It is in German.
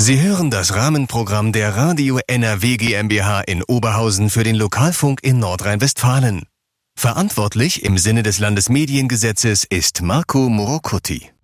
Sie hören das Rahmenprogramm der Radio NRW GmbH in Oberhausen für den Lokalfunk in Nordrhein-Westfalen. Verantwortlich im Sinne des Landesmediengesetzes ist Marco Morocuti.